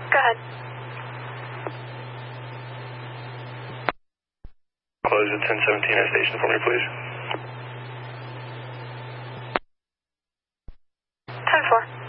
Go ahead. Close at 1017 at station for me, please. 10-4.